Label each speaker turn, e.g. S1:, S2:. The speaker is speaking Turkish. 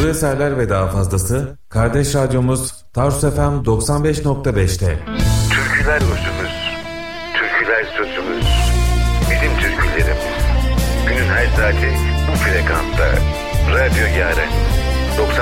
S1: Bu eserler ve daha fazlası kardeş radyomuz Tarsus FM 95.5'te.
S2: Türküler özümüz, türküler sözümüz, bizim türkülerimiz. Günün her saati bu frekansta. Radyo Yaren.